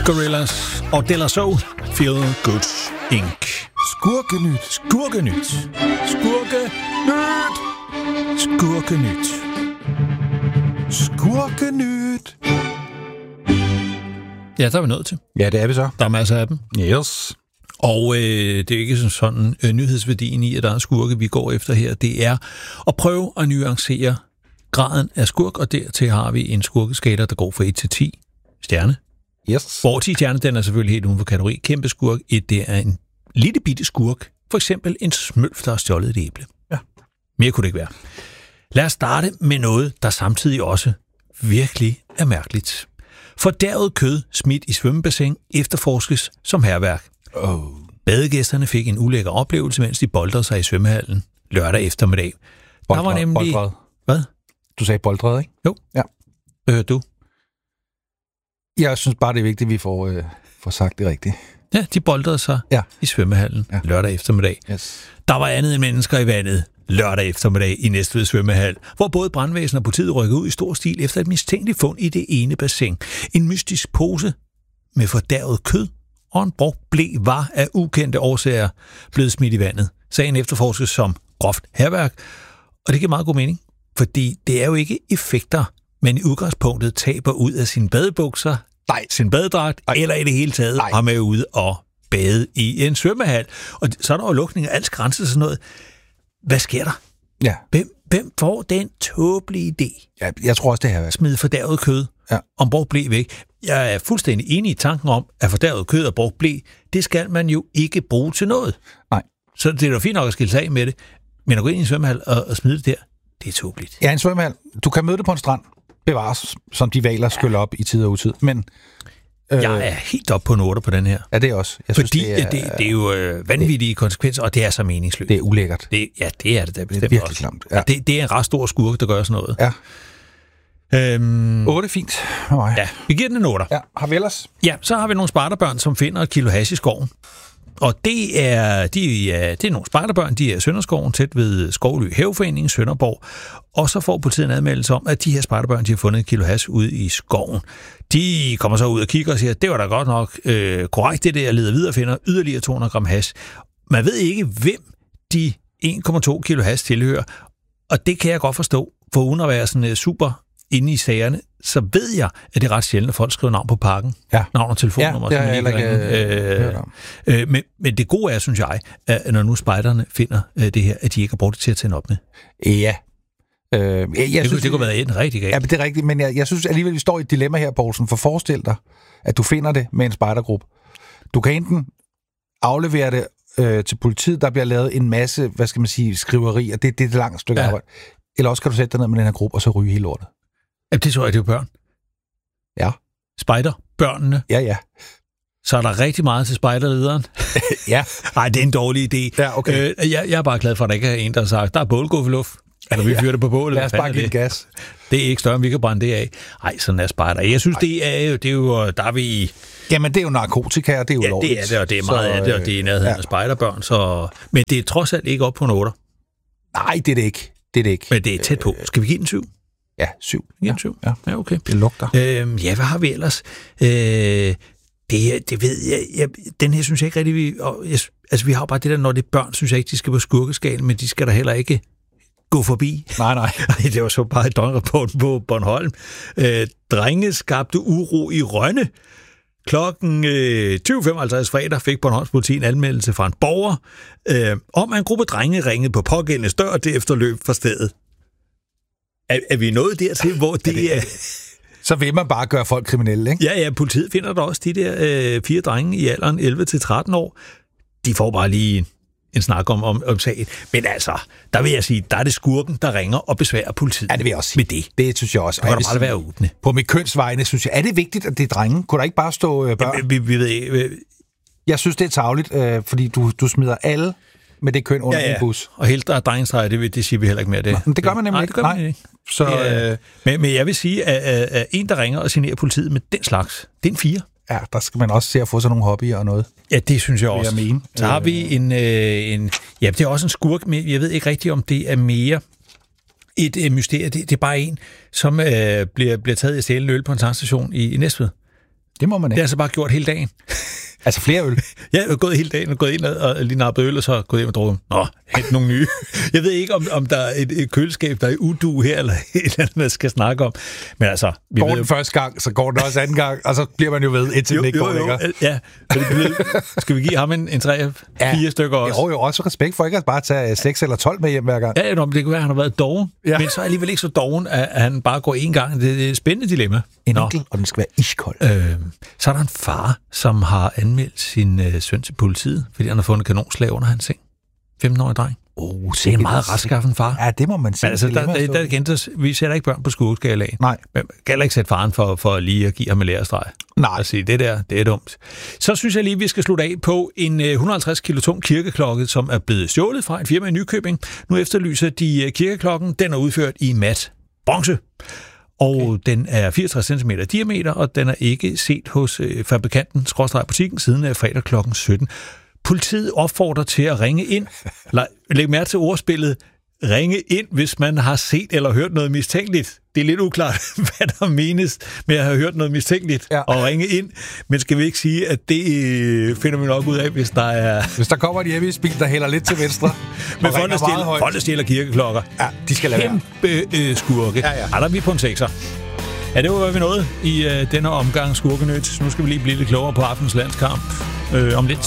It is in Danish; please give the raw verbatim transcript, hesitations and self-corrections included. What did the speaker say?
Gorillaz og De La Soul, Feel Good Incorporated. Skurkenyt. Skurkenyt. Skurkenyt. Skurkenyt. Skurkenyt. Ja, der er vi nået til. Ja, det er vi så. Der er masser af dem. Yes. Og øh, det er ikke sådan, sådan øh, nyhedsværdien i, at der er skurke, vi går efter her. Det er at prøve at nuancere graden af skurk, og dertil har vi en skurkeskala, der går fra et til ti stjerne. Yes. Hvor ti stjerne, den er selvfølgelig helt uden for kategori. Kæmpe skurk. Et, det er en lille bitte skurk. For eksempel en smølf, der har stjålet et æble. Ja. Mere kunne det ikke være. Lad os starte med noget, der samtidig også virkelig er mærkeligt. Fordærvet kød smidt i svømmebassin efterforskes som hærværk. Oh. Badegæsterne fik en ulækker oplevelse, mens de boldrede sig i svømmehallen lørdag eftermiddag. Boldred, der var nemlig... Boldred. Hvad? Du sagde boldred, ikke? Jo. Ja. Hvad hørte du? Jeg synes bare, det er vigtigt, at vi får, øh, får sagt det rigtigt. Ja, de boldrede sig ja. i svømmehallen ja. lørdag eftermiddag. Yes. Der var andet end mennesker i vandet lørdag eftermiddag i Næstved svømmehal, hvor både brandvæsen og politiet rykkede ud i stor stil efter et mistænkeligt fund i det ene bassin. En mystisk pose med fordærvet kød og en brugt ble var af ukendte årsager blevet smidt i vandet. Sagen efterforskes som groft hærværk, og det giver meget god mening, fordi det er jo ikke effekter, men i udgangspunktet taber ud af sine badebukser, nej, sin badedragt, nej, eller i det hele taget har med ude og bade i en svømmehal. Og så er der jo lukning af alt grænser og sådan noget. Hvad sker der? Ja. Hvem, hvem får den tåbelige idé? Ja, jeg tror også, det her er. Smide fordærvet kød ja. om brugt ble væk. Jeg er fuldstændig enig i tanken om, at fordærvet kød og brugt ble, det skal man jo ikke bruge til noget. Nej. Så det er jo fint nok at skille sig af med det, men at gå ind i en svømmehal og, og smide det der, det er tåbeligt. Ja, en svømmehal. Du kan møde det på en strand. Bevares, som de valer skyller op i tid og utid. Men Øh, jeg er helt op på en otter på den her. Ja, det er også. Jeg Fordi synes, det, er, det, det er jo øh, vanvittige det, konsekvenser, og det er så meningsløst. Det er ulækkert. Det, ja, det er det da bestemt. Det er virkelig klamt. Ja. Det, det er en ret stor skurk, der gør sådan noget. Ja. Øhm, otte fint med mig. Ja, vi giver den en otter. Ja, har vi ellers? Ja, så har vi nogle spejderbørn, som finder et kilo hash i skoven. Og det er, de er, det er nogle spejderbørn, de er i Sønderskoven, tæt ved Skovly Haveforening i Sønderborg. Og så får politiet en admeldelse om, at de her spejderbørn, de har fundet et kilo hash ude i skoven. De kommer så ud og kigger og siger, at det var da godt nok øh, korrekt, det der, jeg leder videre og finder yderligere to hundrede gram hash. Man ved ikke, hvem de en komma to kilo hash tilhører. Og det kan jeg godt forstå, for uden at være sådan uh, super inde i sagerne, så ved jeg, at det er ret sjældent, at folk skriver navn på pakken. Ja. Navn og telefonnummer. Ja, det er ikke øh, øh, men, men det gode er, synes jeg, at når nu spejderne finder øh, det her, at de ikke har brugt det til at tænde op med. Ja. Øh, jeg, jeg det, synes, det kunne være en rigtig galt. Ja, det er rigtigt, men jeg, jeg synes alligevel, vi står i et dilemma her, Poulsen, for forestil dig, at du finder det med en spejdergruppe. Du kan enten aflevere det øh, til politiet, der bliver lavet en masse, hvad skal man sige, skriverier, det, det er et langt stykke ja. arbejde. Eller også kan du sætte dig ned med den her gruppe, og så ryge hele lortet. Ja, det tror jeg, det er børn. Ja. Spejder, børnene. Ja, ja. Så er der rigtig meget til spejderlederen. Ja. Nej, det er en dårlig idé. Ja, okay. Øh, jeg, jeg er bare glad for, at der ikke er en, der har sagt, der er bålguffeluft. Eller vi fyrer det på bålet. Lad os bare give det gas. Det er ikke større, end vi kan brænde det af. Ej, sådan er spejder. Jeg synes, det er jo, det er jo, der er vi i... Jamen, det er jo narkotika, og det er jo ja, lovligt. det er det, og det er meget så, af det, og det er nærheden ja. af spejderbørn. Så... Men det er trods alt ikke op på en otter. Nej, det er det ikke. Det er det ikke. Men det er tæt på. Skal vi give den syv? Ja, syv. Ja, syv. Ja. Ja, okay. Det lugter. Øhm, ja, hvad har vi ellers? Øh, det, det ved jeg, jeg... Den her synes jeg ikke rigtig, vi... Og jeg, altså, vi har bare det der, når det er børn, synes jeg ikke, de skal på skurkeskalen, men de skal der heller ikke gå forbi. Nej, nej. Det var så bare et døgnrapport på Bornholm. Øh, drenge skabte uro i Rønne. Klokken øh, tyve femoghalvtreds fredag fik Bornholms politi en anmeldelse fra en borger øh, om, at en gruppe drenge ringede på pågældende dør og derefter løb fra stedet. Er, er vi nået dertil, hvor det er... Så vil man bare gøre folk kriminelle, ikke? Ja, ja, politiet finder der også de der øh, fire drenge i alderen elleve til tretten år. De får bare lige en, en snak om, om, om sagen. Men altså, der vil jeg sige, der er det skurken, der ringer og besværer politiet. Ja, det vil jeg også sige. Med det. Det synes jeg også. Det kan da bare være åbne. På mit kønsvejene, synes jeg, er det vigtigt, at det er drenge? Kunne der ikke bare stå øh, børn? Ja, vi, vi ved ikke... Øh, jeg synes, det er tarveligt, øh, fordi du, du smider alle med det køn under ja, ja. en bus. Og helt der er drengestreger, det, det siger vi heller ikke mere. Det, Nå, det gør man nemlig Nej, ikke. det gør man ikke. Så, det, øh, men, men jeg vil sige, at, at, at en, der ringer og signerer politiet med den slags, det er en fire. Ja, der skal man også se at få sådan nogle hobbyer og noget. Ja, det synes jeg også. Jeg mene. Så har vi en, øh, en... Ja, det er også en skurk, men jeg ved ikke rigtigt, om det er mere et øh, mysterie. Det, det er bare en, som øh, bliver, bliver taget i stjæle øl på en tankstation i, i Næstved. Det må man Det ikke. har jeg så bare gjort hele dagen. Altså flere øl. Jeg er gået hele dagen og gået ind og lige nappet øl, og så gået hjem og drukket. Nå, hent nogle nye. Jeg ved ikke, om, om der er et, et køleskab, der er udu her, eller et eller andet, man skal snakke om. Men altså... Vi Går ved, den første gang, så går den også anden gang, og så bliver man jo ved, indtil den ikke går længere. Ja, det bliver, skal vi give ham en, en tre, Ja, fire stykker også? Jo, jo, også respekt for ikke at bare tage seks eller tolv med hjem hver gang. Ja, det kan være, at han har været doven, Ja. men så er alligevel ikke så doven, at han bare går én gang. Det er et spændende dilemma. En Nå. enkelt, og den skal være iskold. Øh, så er der en far, som har anmeldt sin øh, søn til politiet, fordi han har fundet kanonslag under hans seng. femten-årig dreng. Oh, Det er en meget retskaffen far. Ja, det må man sige. Men altså, der, der, der, der, der, vi sætter ikke børn på skurkeskalaen. Nej. Men man kan heller ikke sætte faren for, for lige at give ham en lærestreg. Nej. Og sige, det der, det er dumt. Så synes jeg lige, vi skal slutte af på en et hundrede og halvtreds kilo tung kirkeklokke, som er blevet stjålet fra et firma i Nykøbing. Nu efterlyser de kirkeklokken. Den er udført i mat bronze. Og okay. Den er fireogtres centimeter diameter, og den er ikke set hos øh, fabrikanten, skråstreg butikken, siden øh, fredag klokken sytten. Politiet opfordrer til at ringe ind. Læg mærke til ordspillet. Ringe ind, hvis man har set eller hørt noget mistænkeligt. Det er lidt uklart, hvad der menes med at have hørt noget mistænkeligt ja. Og ringe ind. Men skal vi ikke sige, at det øh, finder vi nok ud af, hvis der er... Hvis der kommer en hjemmeisbil, der hælder lidt til venstre. Men folk, der stjæler, folk, der stjæler kirkeklokker. Ja, de skal lade være. Kæmpe øh, skurke. Ja, ja. Ej, der er vi på en sekser. Ja, det var, hvad vi nåede i øh, denne omgang Skurkenyt. Nu skal vi lige blive lidt klogere på aftens landskamp øh, om lidt.